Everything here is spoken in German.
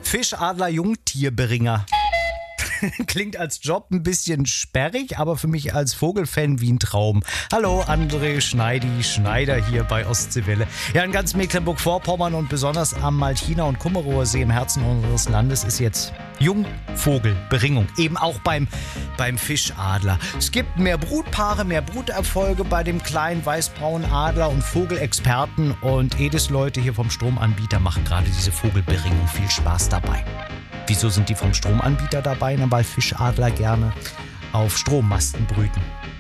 Fischadler Jungtierberinger. Klingt als Job ein bisschen sperrig, aber für mich als Vogelfan wie ein Traum. Hallo, André Schneider hier bei Ostseewelle. Ja, in ganz Mecklenburg-Vorpommern und besonders am Malchiner und Kummerower See im Herzen unseres Landes ist jetzt Jungvogelberingung. Eben auch beim Fischadler. Es gibt mehr Brutpaare, mehr Bruterfolge bei dem kleinen weißbraunen Adler und Vogelexperten und Edis-Leute hier vom Stromanbieter machen gerade diese Vogelberingung. Viel Spaß dabei. Wieso sind die vom Stromanbieter dabei? Na, weil Fischadler gerne auf Strommasten brüten.